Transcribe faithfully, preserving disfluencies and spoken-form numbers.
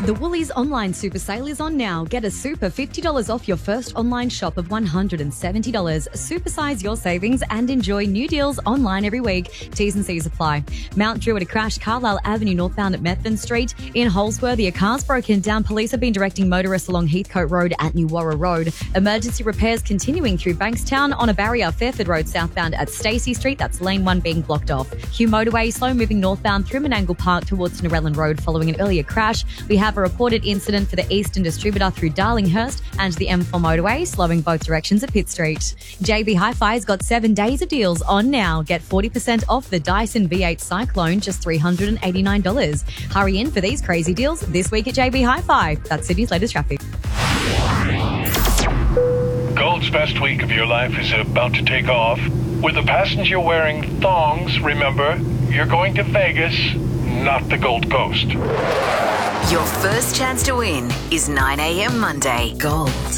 The Woolies online super sale is on now. Get a super fifty dollars off your first online shop of one hundred seventy dollars. Supersize your savings and enjoy new deals online every week. T's and C's apply. Mount Druitt crashed Carlisle Avenue northbound at Methven Street. In Holsworthy, a car's broken down. Police have been directing motorists along Heathcote Road at Newwarra Road. Emergency repairs continuing through Bankstown on a barrier. Fairford Road southbound at Stacey Street. That's lane one being blocked off. Hugh Motorway slow moving northbound through Menangle Park towards Narellan Road following an earlier crash. We have a reported incident for the Eastern Distributor through Darlinghurst and the M four motorway, slowing both directions at Pitt Street. J B Hi-Fi's got seven days of deals on now. Get forty percent off the Dyson V eight Cyclone, just three hundred eighty-nine dollars. Hurry in for these crazy deals this week at J B Hi-Fi. That's Sydney's latest traffic. Gold's best week of your life is about to take off. With a passenger wearing thongs, remember, you're going to Vegas, not the Gold Coast. Your first chance to win is nine a.m. Monday. Gold.